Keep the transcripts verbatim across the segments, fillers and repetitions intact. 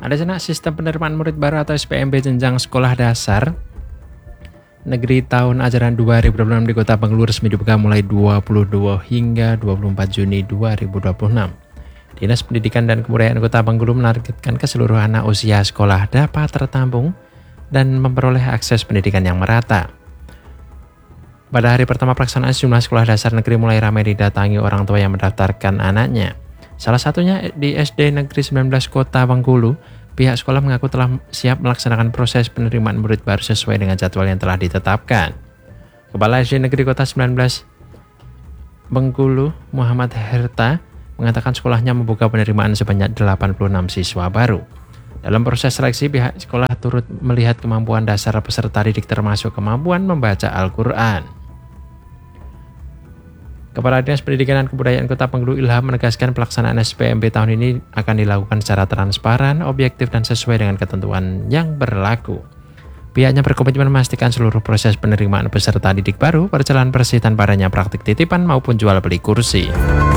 Ada sana sistem penerimaan murid baru atau S P M B jenjang sekolah dasar negeri tahun ajaran dua ribu dua puluh enam di Kota Bengkulu resmi dibuka mulai dua puluh dua hingga dua puluh empat Juni dua ribu dua puluh enam. Dinas Pendidikan dan Kebudayaan Kota Bengkulu menargetkan keseluruhan anak usia sekolah dapat tertampung dan memperoleh akses pendidikan yang merata. Pada hari pertama pelaksanaan, sejumlah sekolah dasar negeri mulai ramai didatangi orang tua yang mendaftarkan anaknya. Salah satunya di S D Negeri sembilan belas Kota Bengkulu, pihak sekolah mengaku telah siap melaksanakan proses penerimaan murid baru sesuai dengan jadwal yang telah ditetapkan. Kepala S D Negeri Kota sembilan belas Bengkulu, Muhammad Herta, mengatakan sekolahnya membuka penerimaan sebanyak delapan puluh enam siswa baru. Dalam proses seleksi, pihak sekolah turut melihat kemampuan dasar peserta didik termasuk kemampuan membaca Al-Quran. Kepala Dinas Pendidikan dan Kebudayaan Kota Bengkulu Ilham menegaskan pelaksanaan S P M B tahun ini akan dilakukan secara transparan, objektif, dan sesuai dengan ketentuan yang berlaku. Pihaknya berkomitmen memastikan seluruh proses penerimaan peserta didik baru berjalan bersih tanpa adanya praktik titipan maupun jual beli kursi.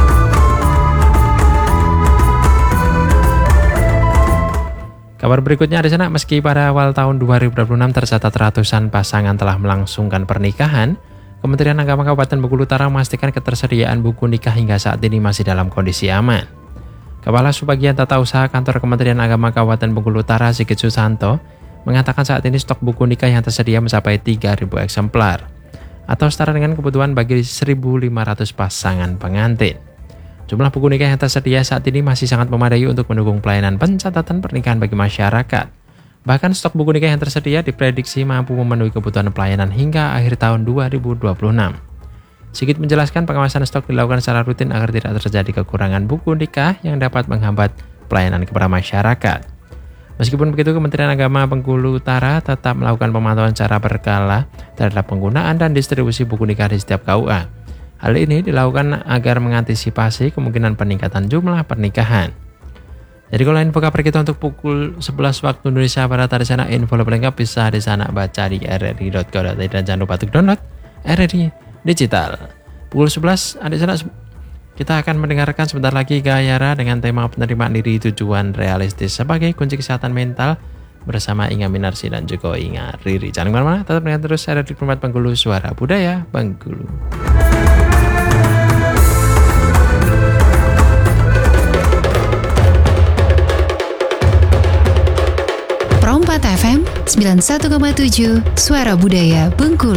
Kabar berikutnya di sana, meski pada awal tahun dua ribu dua puluh enam tercatat ratusan pasangan telah melangsungkan pernikahan, Kementerian Agama Kabupaten Bengkulu Utara memastikan ketersediaan buku nikah hingga saat ini masih dalam kondisi aman. Kepala Subbagian Tata Usaha Kantor Kementerian Agama Kabupaten Bengkulu Utara, Sigit Susanto, mengatakan saat ini stok buku nikah yang tersedia mencapai tiga ribu eksemplar, atau setara dengan kebutuhan bagi seribu lima ratus pasangan pengantin. Jumlah buku nikah yang tersedia saat ini masih sangat memadai untuk mendukung pelayanan pencatatan pernikahan bagi masyarakat. Bahkan stok buku nikah yang tersedia diprediksi mampu memenuhi kebutuhan pelayanan hingga akhir tahun dua ribu dua puluh enam. Sigit menjelaskan pengawasan stok dilakukan secara rutin agar tidak terjadi kekurangan buku nikah yang dapat menghambat pelayanan kepada masyarakat. Meskipun begitu, Kementerian Agama Bengkulu Utara tetap melakukan pemantauan secara berkala terhadap penggunaan dan distribusi buku nikah di setiap K U A. Hal ini dilakukan agar mengantisipasi kemungkinan peningkatan jumlah pernikahan. Jadi kalau info kabar kita untuk pukul sebelas waktu Indonesia Barat, di sana info lebih lengkap bisa di sana baca di r r i dot co dot i d dan jangan lupa untuk download R R I Digital. Pukul sebelas di sana kita akan mendengarkan sebentar lagi Gayara dengan tema penerimaan diri tujuan realistis sebagai kunci kesehatan mental bersama Inga Minarsi dan juga Inga Riri. Jangan kemana-mana, tetap dengar terus R R I Pemerintah Bengkulu, Suara Budaya Bengkulu. Pro empat F M sembilan puluh satu koma tujuh Suara Budaya Bengkulu.